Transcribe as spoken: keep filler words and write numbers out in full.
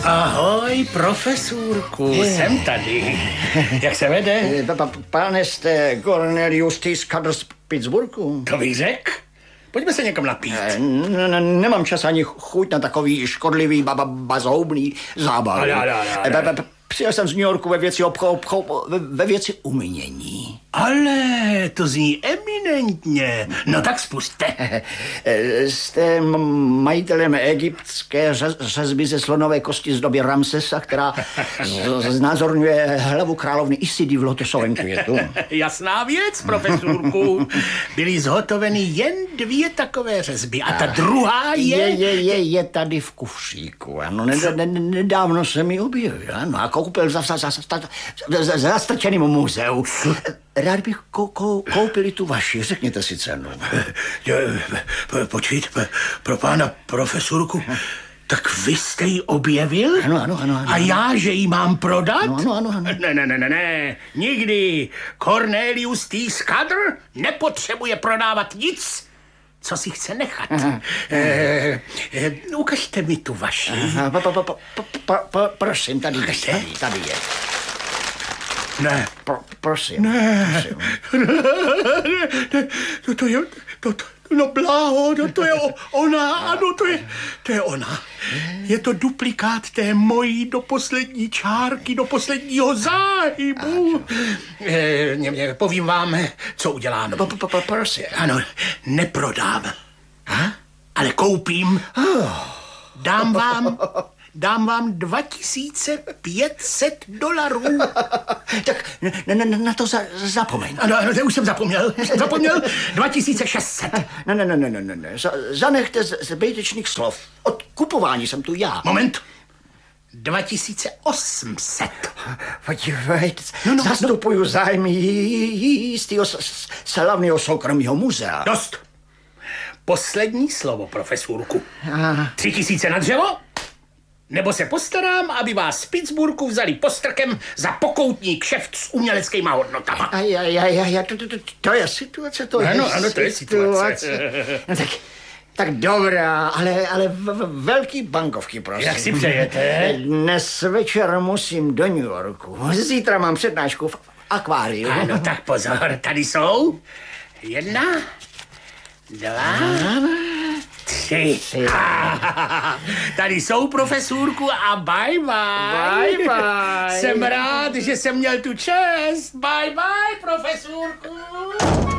Ahoj, profesurku, jsem tady. Jak se vede? Pane, jste Cornelius T. Scudder z Pittsburghu? To bych řekl. Pojďme se někam napít. Nemám čas ani chuť na takový škodlivý, bazoubný zábal. Přijel jsem z New Yorku ve věci obcho, obcho, ve věci umění. Ale to zní eminentně. No tak spusťte. Jste majitelem egyptské řezby ze slonové kosti z doby Ramsesa, která znázorňuje hlavu královny Isidy v lotosovém květu. Jasná věc, profesurku. Byly zhotoveny jen dvě takové řezby a ta druhá je... Je, je, je, je tady v kufříku. Ano, nedávno jsem ji objevil. Ano, a koupil za, za, za, za, za zastrčeným muzeu. Rád bych kou, kou, koupili tu vaši. Řekněte si cenu. Počít, pro pána profesurku. Tak vy jste ji objevil? Ano, ano, ano. ano. A já, že ji mám prodat? Ano, ano, ano. ano. Ne, ne, ne, ne, ne. Nikdy. Cornelius T. Scudder nepotřebuje prodávat nic, co si chce nechat. E, e, ukažte mi tu vaši. Aha, pa, pa, pa, pa, pa, pa, prosím, tady, tady, tady je. Ne. Pro, prosím. Ne. Prosím. ne, ne, to, to je, to, to, no bláho, no to je o, ona, ano, to je, to je ona. Je to duplikát té mojí do poslední čárky, do posledního záhybu. E, mě, mě, povím vám, co udělám. Pa, pa, pa, prosím. Ano, neprodám, ha? ale koupím. Dám vám... Dám vám dva tisíce pět set dolarů. Tak na, na, na to za, zapomeň. Ano, ano, už jsem zapomněl. Zapomněl dva tisíce šest set. Ne, ne, ne, ne, ne, ne. Zanechte z zbytečných slov. Od kupování jsem tu já. Moment. dva tisíce osm set. Podívejte, no, no, zastupuju no. zájmy jistého slavného soukromého muzea. Dost. Poslední slovo, profesurku. Tři tisíce na dřevo? Nebo se postarám, aby vás z Pittsburghu vzali postrkem za pokoutní kšeft s uměleckýma hodnotama. Aj, aj, aj, aj, to, to, to, to je situace, to ano, je ano, to je situace. No, tak, tak dobrá, ale, ale v, v, velký bankovky, prosím. Jak si přejete? Dnes večer musím do New Yorku. Zítra mám přednášku v akváriu. Ano, tak pozor, tady jsou. Jedna, dva... Tři. Tady jsou, profesurku, a bye bye. Bye bye. Jsem rád, že jsem měl tu čest. Bye bye, profesurku.